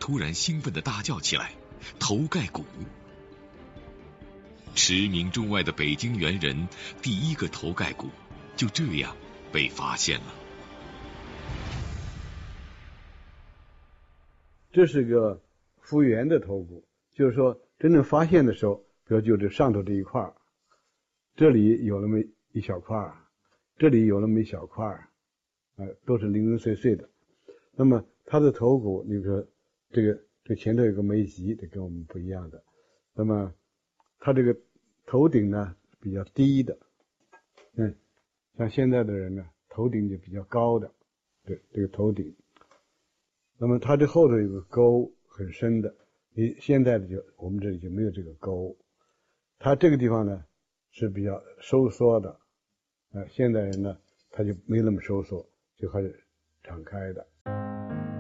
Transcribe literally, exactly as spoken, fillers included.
突然兴奋地大叫起来：“头盖骨！”驰名中外的北京猿人第一个头盖骨就这样被发现了。 这是个复原的头骨，就是说真正发现的时候，比如就这上头这一块，这里有那么一小块，这里有那么一小块，呃，都是零零碎碎的。那么它的头骨，你比如说这个这前头有个眉脊，这跟我们不一样的。那么它这个头顶呢比较低的，嗯，像现在的人呢，头顶就比较高的，对，这个头顶。那么它这后头有个沟很深的，你现在的就我们这里就没有这个沟，它这个地方呢是比较收缩的，呃，现代人呢他就没那么收缩，就开始敞开的。